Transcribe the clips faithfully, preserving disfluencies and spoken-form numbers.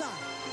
Começa!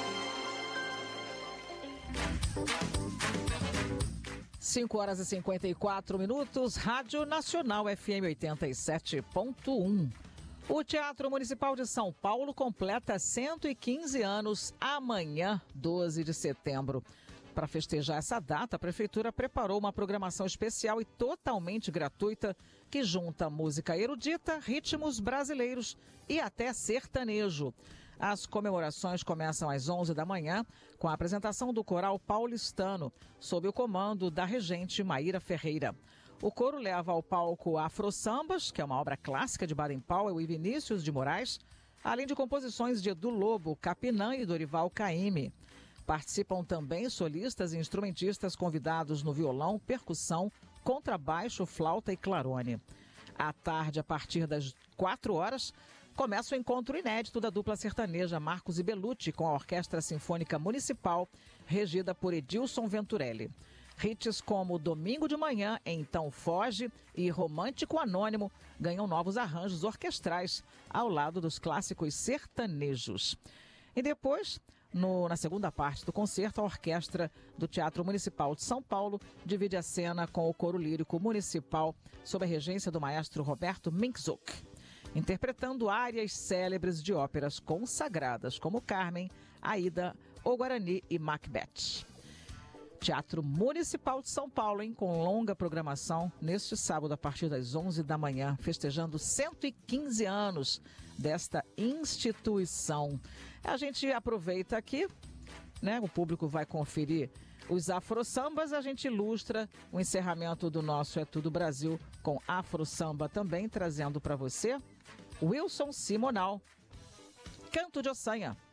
cinco horas e cinquenta e quatro minutos, Rádio Nacional F M oitenta e sete ponto um. O Teatro Municipal de São Paulo completa cento e quinze anos amanhã, doze de setembro. Para festejar essa data, a Prefeitura preparou uma programação especial e totalmente gratuita que junta música erudita, ritmos brasileiros e até sertanejo. As comemorações começam às onze da manhã com a apresentação do Coral Paulistano, sob o comando da regente Maíra Ferreira. O coro leva ao palco Afro Sambas, que é uma obra clássica de Baden Powell e Vinícius de Moraes, além de composições de Edu Lobo, Capinã e Dorival Caymmi. Participam também solistas e instrumentistas convidados no violão, percussão, contrabaixo, flauta e clarone. À tarde, a partir das quatro horas, começa o encontro inédito da dupla sertaneja Marcos e Belucci com a Orquestra Sinfônica Municipal, regida por Edilson Venturelli. Hits como Domingo de Manhã, Então Foge e Romântico Anônimo ganham novos arranjos orquestrais ao lado dos clássicos sertanejos. E depois, no, na segunda parte do concerto, a Orquestra do Teatro Municipal de São Paulo divide a cena com o Coro Lírico Municipal sob a regência do maestro Roberto Minczuk, interpretando áreas célebres de óperas consagradas como Carmen, Aida, O Guarani e Macbeth. Teatro Municipal de São Paulo, hein, com longa programação, neste sábado a partir das onze da manhã, festejando cento e quinze anos desta instituição. A gente aproveita aqui, né, o público vai conferir os afro-sambas, a gente ilustra o encerramento do nosso É Tudo Brasil com afro-samba também, trazendo para você Wilson Simonal, Canto de Ossanha.